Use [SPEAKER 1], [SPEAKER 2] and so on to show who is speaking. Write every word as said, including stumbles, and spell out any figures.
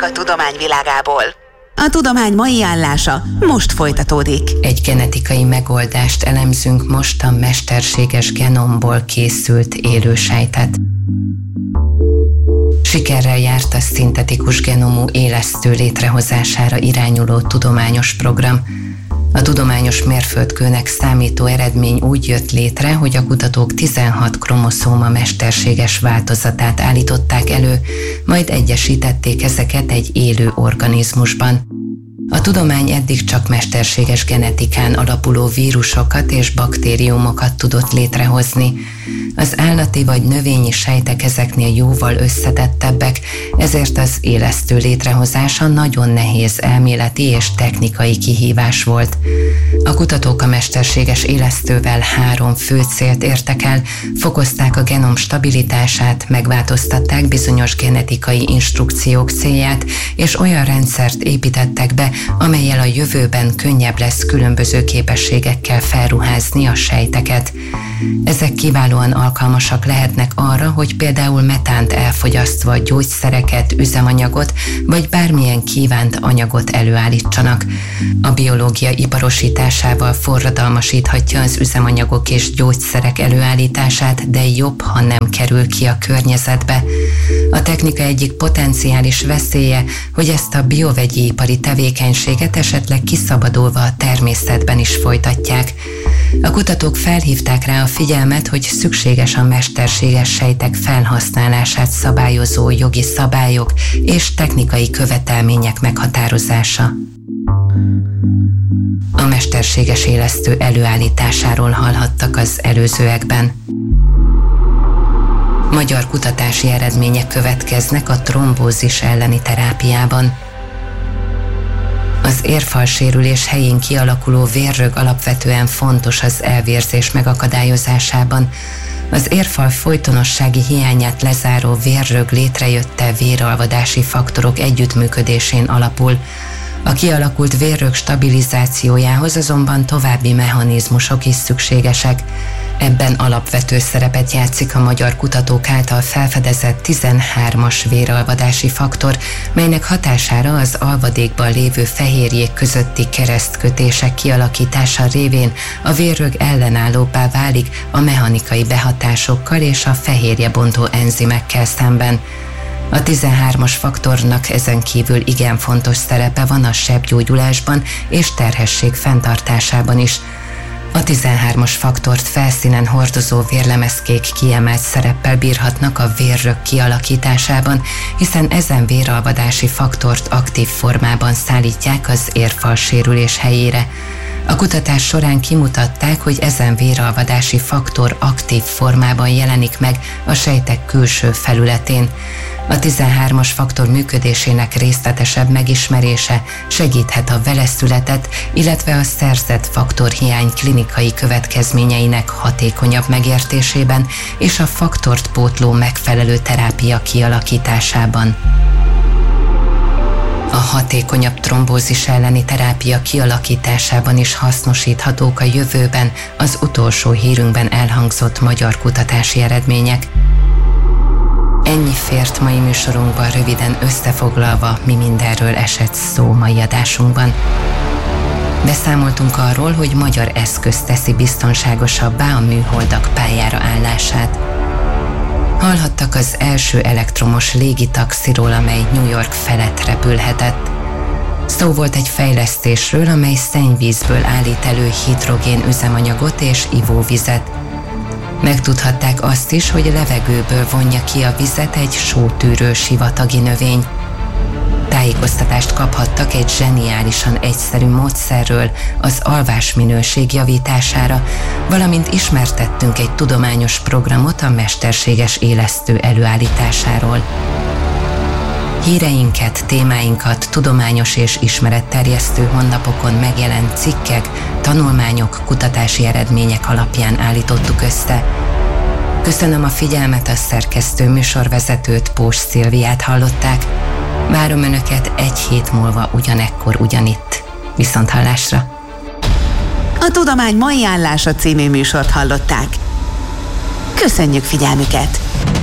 [SPEAKER 1] hírek a tudomány világából. A tudomány mai állása most folytatódik.
[SPEAKER 2] Egy genetikai megoldást elemzünk most a mesterséges genomból készült élősejtet. Sikerrel járt a szintetikus genomú élesztő létrehozására irányuló tudományos program. A tudományos mérföldkőnek számító eredmény úgy jött létre, hogy a kutatók tizenhat kromoszóma mesterséges változatát állították elő, majd egyesítették ezeket egy élő organizmusban. A tudomány eddig csak mesterséges genetikán alapuló vírusokat és baktériumokat tudott létrehozni. Az állati vagy növényi sejtek ezeknél jóval összetettebbek, ezért az élesztő létrehozása nagyon nehéz elméleti és technikai kihívás volt. A kutatók a mesterséges élesztővel három fő célt értek el, fokozták a genom stabilitását, megváltoztatták bizonyos genetikai instrukciók célját, és olyan rendszert építettek be, amellyel a jövőben könnyebb lesz különböző képességekkel felruházni a sejteket. Ezek kiválóan alkalmasak lehetnek arra, hogy például metánt elfogyasztva gyógyszereket, üzemanyagot vagy bármilyen kívánt anyagot előállítsanak. A biológia iparosításával forradalmasíthatja az üzemanyagok és gyógyszerek előállítását, de jobb, ha nem kerül ki a környezetbe. A technika egyik potenciális veszélye, hogy ezt a biovegyi ipari tevékenységet esetleg kiszabadulva a természetben is folytatják. A kutatók felhívták rá a figyelmet, hogy szükséges a mesterséges sejtek felhasználását szabályozó jogi szabályok és technikai követelmények meghatározása. A mesterséges élesztő előállításáról hallhattak az előzőekben. Magyar kutatási eredmények következnek a trombózis elleni terápiában. Az érfalsérülés helyén kialakuló vérrög alapvetően fontos az elvérzés megakadályozásában. Az érfal folytonossági hiányát lezáró vérrög létrejötte véralvadási faktorok együttműködésén alapul. A kialakult vérrög stabilizációjához azonban további mechanizmusok is szükségesek. Ebben alapvető szerepet játszik a magyar kutatók által felfedezett tizenhármas véralvadási faktor, melynek hatására az alvadékban lévő fehérjék közötti keresztkötések kialakítása révén a vérrög ellenállóbbá válik a mechanikai behatásokkal és a fehérjebontó enzimekkel szemben. A tizenhármas faktornak ezen kívül igen fontos szerepe van a sebgyógyulásban és terhesség fenntartásában is. A tizenhármas faktort felszínen hordozó vérlemezkék kiemelt szereppel bírhatnak a vérrög kialakításában, hiszen ezen véralvadási faktort aktív formában szállítják az érfalsérülés helyére. A kutatás során kimutatták, hogy ezen véralvadási faktor aktív formában jelenik meg a sejtek külső felületén. A tizenhármas faktor működésének részletesebb megismerése segíthet a vele született, illetve a szerzett faktorhiány klinikai következményeinek hatékonyabb megértésében és a faktort pótló megfelelő terápia kialakításában. A hatékonyabb trombózis elleni terápia kialakításában is hasznosíthatók a jövőben az utolsó hírünkben elhangzott magyar kutatási eredmények. Ennyi fért mai műsorunkban, röviden összefoglalva, mi mindenről esett szó mai adásunkban. Beszámoltunk arról, hogy magyar eszköz teszi biztonságosabbá a műholdak pályára állását. Hallhattak az első elektromos légitaxiról, amely New York felett repülhetett. Szó volt egy fejlesztésről, amely szennyvízből állít elő hidrogén üzemanyagot és ivóvizet. Megtudhatták azt is, hogy levegőből vonja ki a vizet egy sótűrő sivatagi növény. Tájékoztatást kaphattak egy zseniálisan egyszerű módszerről az alvásminőség javítására, valamint ismertettünk egy tudományos programot a mesterséges élesztő előállításáról. Híreinket, témáinkat tudományos és ismeretterjesztő honlapokon megjelent cikkek, tanulmányok, kutatási eredmények alapján állítottuk össze. Köszönöm a figyelmet, a szerkesztő műsorvezetőt, Pós Szilviát hallották. Várom Önöket egy hét múlva ugyanekkor ugyanitt. Viszonthallásra!
[SPEAKER 1] A Tudomány mai állása című műsort hallották. Köszönjük figyelmüket!